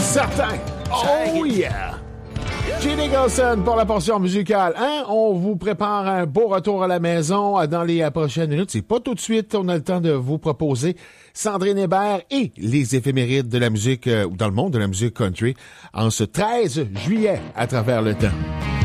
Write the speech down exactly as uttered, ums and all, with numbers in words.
certain. Oh yeah! J. Nicholson pour la portion musicale. Hein? On vous prépare un beau retour à la maison dans les prochaines minutes. C'est pas tout de suite. On a le temps de vous proposer Sandrine Hébert et les éphémérides de la musique, euh, dans le monde de la musique country, en ce treize juillet à travers le temps.